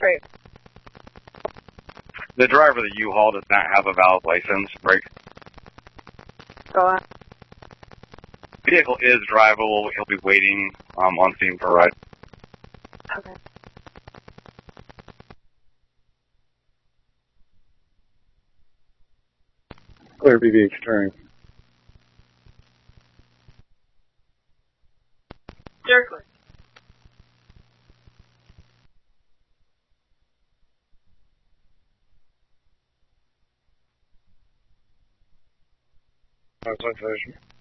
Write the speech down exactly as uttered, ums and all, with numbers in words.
Right. The driver of the U-Haul does not have a valid license, right? Go on. Vehicle is drivable. He'll be waiting um, on scene for a ride. Okay. Clear B B H turn. Circle. Concentration.